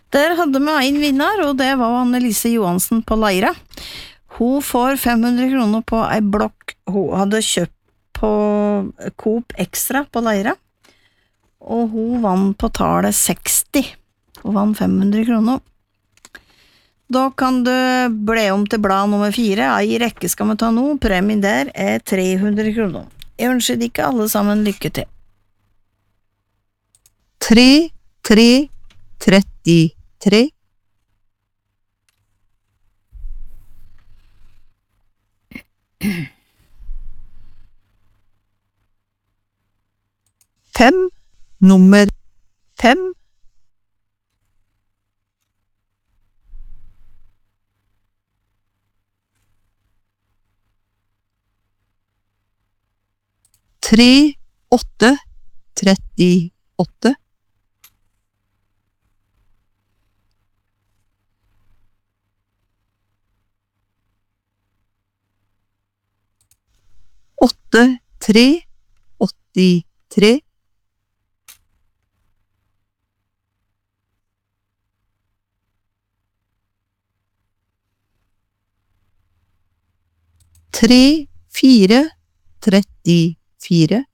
Der hadde vi en vinner, og det var Annelise Johansen på Leira. Hun får 500 kroner på ei blokk hun hadde kjøpt på Coop Extra på Leira, og hun vann på tallet 60. Hun vann 500 kroner. Da kan du ble om til blad nummer 4. I rekke skal vi ta nå. Premien der 300 kroner. Jeg ønsker dere alle sammen lykke til. 3, 3, 33. 5, nummer 5. 3, 8, 38. 8, 3, 83. 3, 4, 34.